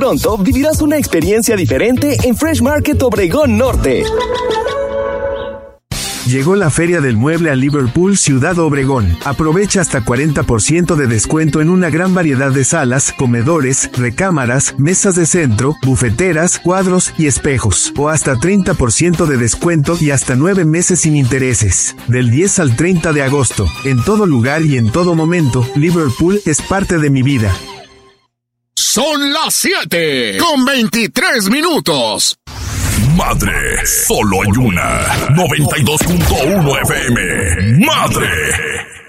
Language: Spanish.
Pronto vivirás una experiencia diferente en Fresh Market Obregón Norte. Llegó la Feria del Mueble a Liverpool, Ciudad Obregón. Aprovecha hasta 40% de descuento en una gran variedad de salas, comedores, recámaras, mesas de centro, bufeteras, cuadros y espejos. O hasta 30% de descuento y hasta 9 meses sin intereses. Del 10 al 30 de agosto. En todo lugar y en todo momento, Liverpool es parte de mi vida. Son las 7:23. Madre, solo hay una. 92.1 FM. Madre.